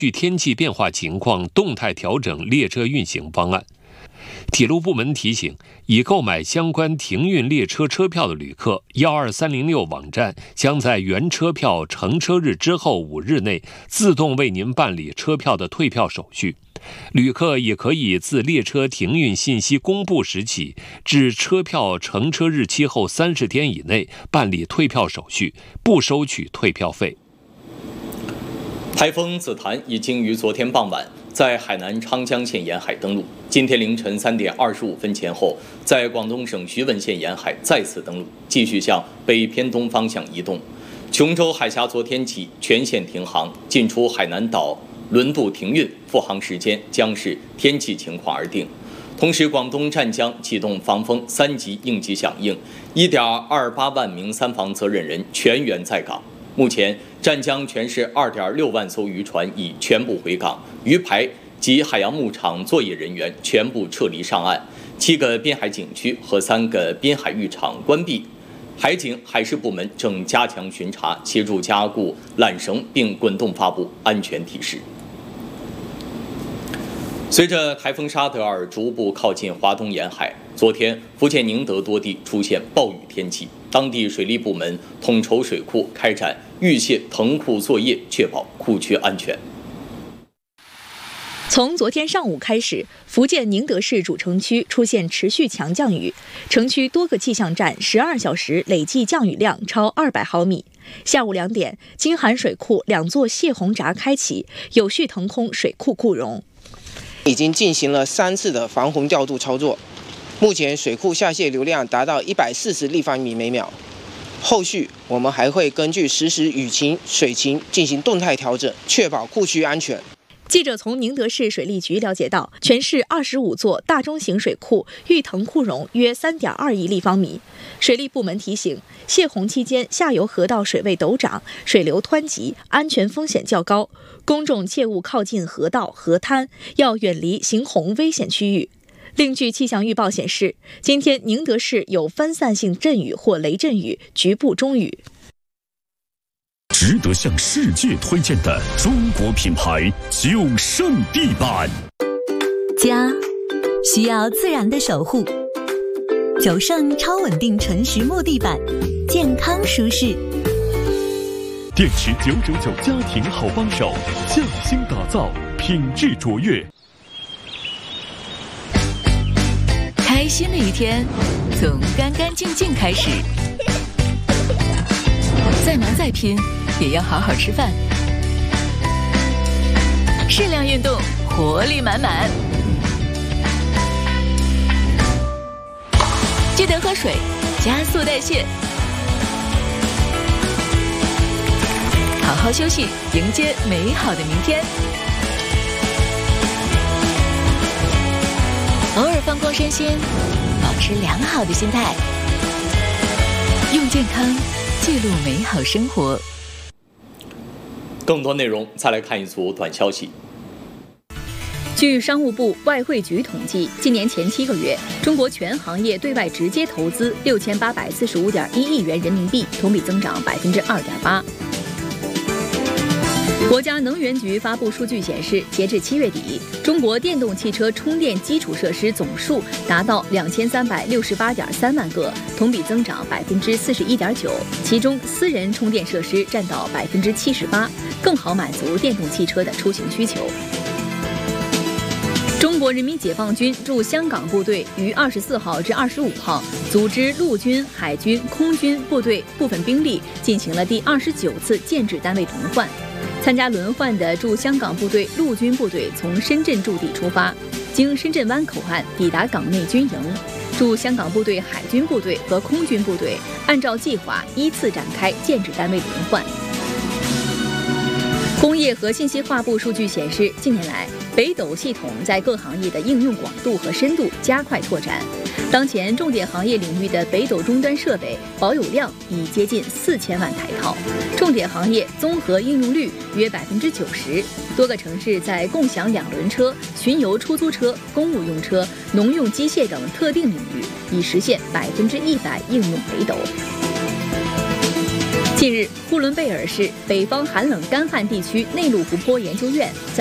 据天气变化情况动态调整列车运行方案。铁路部门提醒，已购买相关停运列车车票的旅客，12306网站将在原车票乘车日之后5日内自动为您办理车票的退票手续。旅客也可以自列车停运信息公布时起至车票乘车日期后30天以内办理退票手续，不收取退票费。 台风紫檀已经于昨天傍晚在海南昌江县沿海登陆，今天凌晨3点25分前后，在广东省徐闻县沿海再次登陆，继续向北偏东方向移动。琼州海峡昨天起全线停航，进出海南岛轮渡停运，复航时间将视天气情况而定。同时，广东湛江启动防风3级应急响应，1.28万名三防责任人全员在岗。目前，湛江全市2.6万艘渔船已全部回港，渔排及海洋牧场作业人员全部撤离上岸，7个滨海景区和3个滨海浴场关闭。海警、海事部门正加强巡查，协助加固缆绳，并滚动发布安全提示。随着台风沙德尔逐步靠近华东沿海，昨天福建宁德多地出现暴雨天气，当地水利部门统筹水库开展预泄腾库作业，确保库区安全。 从昨天上午开始，福建宁德市主城区出现持续强降雨，城区多个气象站12小时累计降雨量超200毫米。下午2点，金涵水库2座泄洪闸开启，有序腾空水库库容。 已经进行了3次的防洪调度操作，目前水库下泄流量达到140立方米每秒。后续我们还会根据实时雨情、水情进行动态调整，确保库区安全。 记者从宁德市水利局了解到，全市25座大中型水库预腾库容约3.2亿立方米。水利部门提醒，泄洪期间下游河道水位陡涨，水流湍急，安全风险较高，公众切勿靠近河道、河滩，要远离行洪危险区域。另据气象预报显示，今天宁德市有分散性阵雨或雷阵雨，局部中雨。 值得向世界推荐的中国品牌9胜地板。 家需要自然的守护，9胜超稳定纯实木地板，健康舒适。 电池999家庭好帮手，匠心打造，品质卓越。 开心的一天从干干净净开始，再忙再拼也要好好吃饭，适量运动，活力满满。记得喝水，加速代谢。好好休息，迎接美好的明天。偶尔放空身心，保持良好的心态，用健康记录美好生活。 更多内容，再来看一组短消息。 据商务部外汇局统计，今年前7个月，中国全行业对外直接投资6845.1亿元人民币，同比增长2.8%。国家能源局发布数据显示，截至7月底，中国电动汽车充电基础设施总数达到2368.3万个，同比增长41.9%，其中私人充电设施占到78%，更好满足电动汽车的出行需求。中国人民解放军驻香港部队于24号至25号组织陆军、海军、空军部队部分兵力进行了第29次建制单位轮换。参加轮换的驻香港部队陆军部队从深圳驻地出发，经深圳湾口岸抵达港内军营。驻香港部队海军部队和空军部队按照计划依次展开建制单位轮换。工业和信息化部数据显示，近年来北斗系统在各行业的应用广度和深度加快拓展。当前重点行业领域的北斗终端设备保有量已接近4000万台套，重点行业综合应用率约90%。多个城市在共享2轮车、巡游出租车、公务用车、农用机械等特定领域已实现100%应用北斗。 近日，呼伦贝尔市北方寒冷干旱地区内陆湖泊研究院